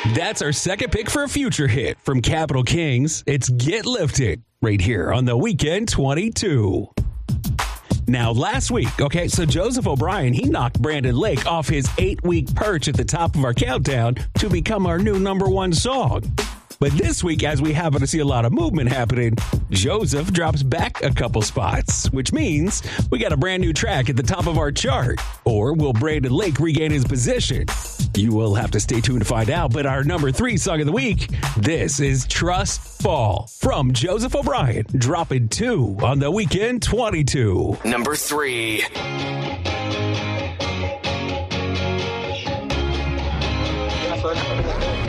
That's our second pick for a future hit from Capital Kings. It's Get Lifted right here on the Weekend 22. Now, last week, so Joseph O'Brien, he knocked Brandon Lake off his 8-week perch at the top of our countdown to become our new number one song. But this week, as we happen to see a lot of movement happening, Joseph drops back a couple spots, which means we got a brand new track at the top of our chart. Or will Brandon Lake regain his position? You will have to stay tuned to find out. But our number 3 song of the week, this is Trust Fall from Joseph O'Brien, dropping 2 on the Weekend 22. Number 3.